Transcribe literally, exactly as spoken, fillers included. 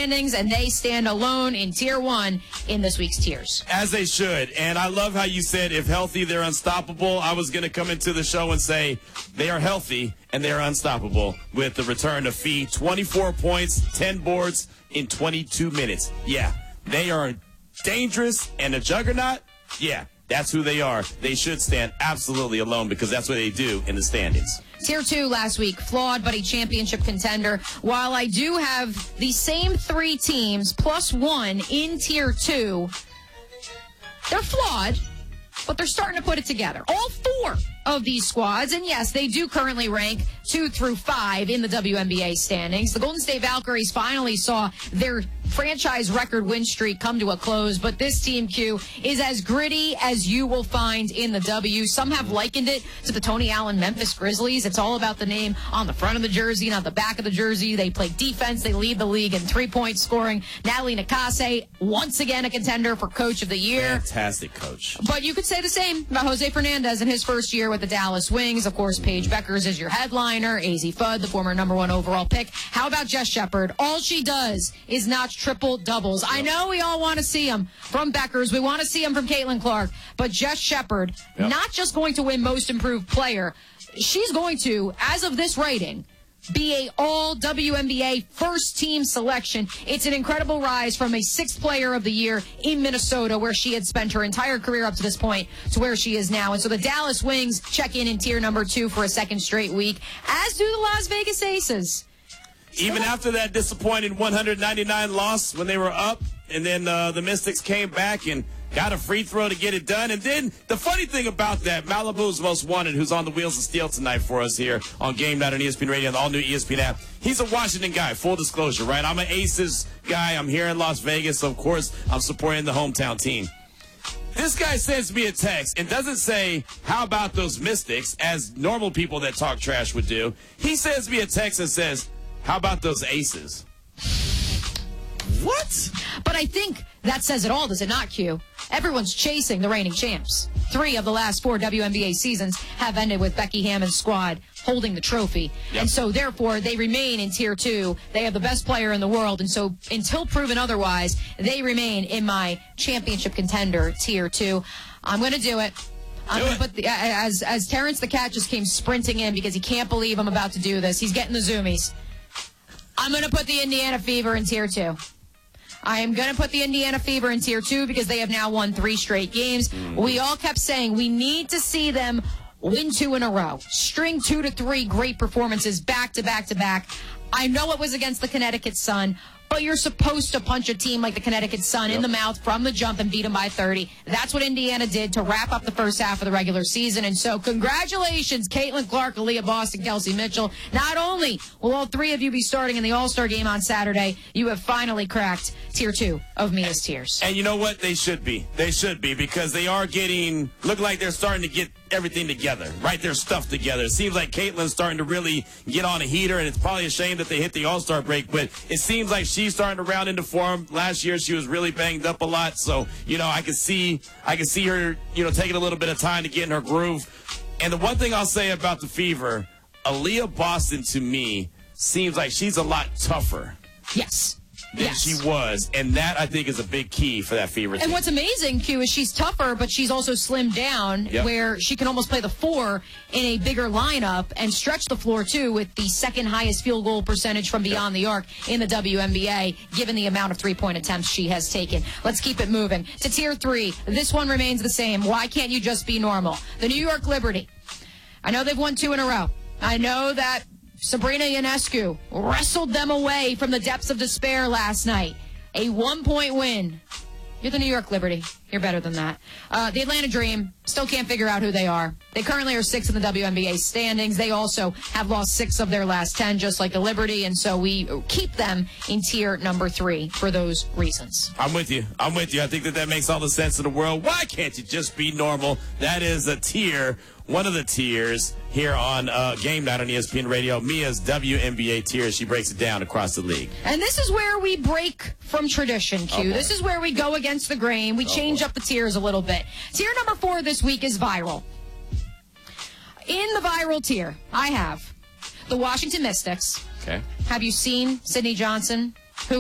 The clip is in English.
standings, and they stand alone in Tier one in this week's tiers. As they should. And I love how you said if healthy, they're unstoppable. I was going to come into the show and say they are healthy and they are unstoppable with the return of Fee. twenty-four points, ten boards in twenty-two minutes. Yeah, they are dangerous and a juggernaut. Yeah, that's who they are. They should stand absolutely alone because that's what they do in the standings. Tier two last week, flawed but a championship contender. While I do have the same three teams plus one in Tier two, they're flawed, but they're starting to put it together. All four of these squads, and yes, they do currently rank two through five in the W N B A standings. The Golden State Valkyries finally saw their franchise record win streak come to a close, but this team, Q, is as gritty as you will find in the W. Some have likened it to the Tony Allen Memphis Grizzlies. It's all about the name on the front of the jersey, not the back of the jersey. They play defense. They lead the league in three-point scoring. Natalie Nakase, once again a contender for Coach of the Year. Fantastic coach. But you could say the same about Jose Fernandez in his first year with the Dallas Wings. Of course, Paige Beckers is your headliner. A Z Fudd, the former number one overall pick. How about Jess Shepard? All she does is notch triple doubles. I know we all want to see them from Beckers. We want to see them from Caitlin Clark. But Jess Shepard, yep. not just going to win Most Improved Player, she's going to, as of this rating, be a all W N B A first team selection. It's an incredible rise from a sixth player of the year in Minnesota, where she had spent her entire career up to this point, to where she is now. And so the Dallas Wings check in in tier number two for a second straight week, as do the Las Vegas Aces. Even after that disappointing one ninety-nine loss when they were up, and then uh, the Mystics came back and got a free throw to get it done. And then the funny thing about that, Malibu's Most Wanted, who's on the Wheels of Steel tonight for us here on Game Night on E S P N Radio and the all-new E S P N app, he's a Washington guy, full disclosure, right? I'm an Aces guy. I'm here in Las Vegas, so of course I'm supporting the hometown team. This guy sends me a text and doesn't say, how about those Mystics, as normal people that talk trash would do. He sends me a text and says, how about those Aces? What? But I think that says it all, does it not, Q? Everyone's chasing the reigning champs. Three of the last four W N B A seasons have ended with Becky Hammond's squad holding the trophy. Yep. And so, therefore, they remain in Tier two. They have the best player in the world. And so, until proven otherwise, they remain in my championship contender, Tier two. I'm going to do it. I'm do gonna it. put the, as, as Terrence the Cat just came sprinting in because he can't believe I'm about to do this. He's getting the zoomies. I'm going to put the Indiana Fever in Tier two. I am going to put the Indiana Fever in Tier two because they have now won three straight games. Mm. We all kept saying we need to see them win two in a row. String two to three great performances back to back to back. I know it was against the Connecticut Sun, but you're supposed to punch a team like the Connecticut Sun yep. in the mouth from the jump and beat them by thirty. That's what Indiana did to wrap up the first half of the regular season. And so congratulations, Caitlin Clark, Aaliyah Boston, Kelsey Mitchell. Not only will all three of you be starting in the All-Star game on Saturday, you have finally cracked Tier two of Mia's tiers. And you know what? They should be. They should be because they are getting, look like they're starting to get everything together, right? Their stuff together. It seems like Caitlin's starting to really get on a heater, and it's probably a shame that they hit the All-Star break, but it seems like she's starting to round into form. Last year, she was really banged up a lot, so, you know, I can see, I can see her, you know, taking a little bit of time to get in her groove. And the one thing I'll say about the Fever, Aaliyah Boston, to me, seems like she's a lot tougher. Yes. than yes. she was, and that, I think, is a big key for that Fever team. And what's amazing, Q, is she's tougher, but she's also slimmed down, yep. where she can almost play the four in a bigger lineup and stretch the floor, too, with the second highest field goal percentage from beyond yep. the arc in the W N B A, given the amount of three-point attempts she has taken. Let's keep it moving. To Tier three, this one remains the same. Why can't you just be normal? The New York Liberty. I know they've won two in a row. I know that Sabrina Ionescu wrestled them away from the depths of despair last night. A one-point win. You're the New York Liberty. You're better than that. Uh, the Atlanta Dream still can't figure out who they are. They currently are sixth in the W N B A standings. They also have lost six of their last ten, just like the Liberty, and so we keep them in tier number three for those reasons. I'm with you. I'm with you. I think that that makes all the sense in the world. Why can't you just be normal? That is a tier, one of the tiers here on uh, Game Night on E S P N Radio. Mia's W N B A tier. She breaks it down across the league. And this is where we break from tradition, Q. Oh, this is where we go against the grain. We oh, change boy. up the tiers a little bit. Tier number four this week is viral. In the viral tier, I have the Washington Mystics. Okay. Have you seen Sydney Johnson